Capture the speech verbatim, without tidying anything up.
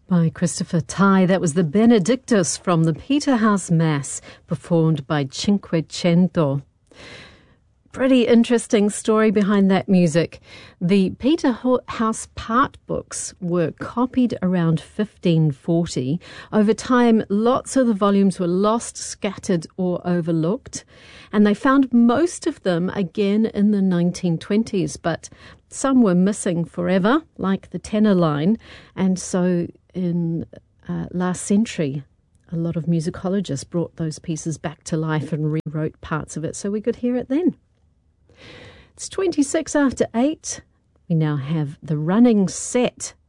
By Christopher Tye. That was the Benedictus from the Peterhouse Mass, performed by Cinquecento. Pretty interesting story behind that music. The Peterhouse part books were copied around fifteen forty. Over time, lots of the volumes were lost, scattered, or overlooked, and they found most of them again in the nineteen twenties, but some were missing forever, like the tenor line, and so in uh, last century, a lot of musicologists brought those pieces back to life and rewrote parts of it so we could hear it then. It's twenty-six after eight. We now have the running set